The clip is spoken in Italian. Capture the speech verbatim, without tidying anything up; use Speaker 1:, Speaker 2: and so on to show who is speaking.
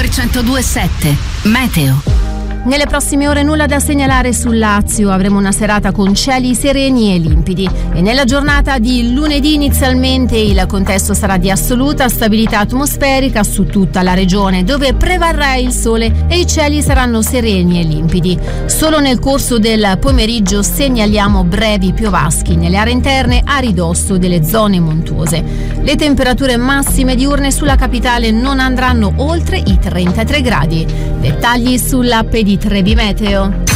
Speaker 1: per centodue e sette Meteo.
Speaker 2: Nelle prossime ore nulla da segnalare sul Lazio, avremo una serata con cieli sereni e limpidi e nella giornata di lunedì inizialmente il contesto sarà di assoluta stabilità atmosferica su tutta la regione, dove prevarrà il sole e i cieli saranno sereni e limpidi. Solo nel corso del pomeriggio segnaliamo brevi piovaschi nelle aree interne a ridosso delle zone montuose. Le temperature massime diurne sulla capitale non andranno oltre i trentatré gradi. Dettagli sull'app di Trebi Meteo.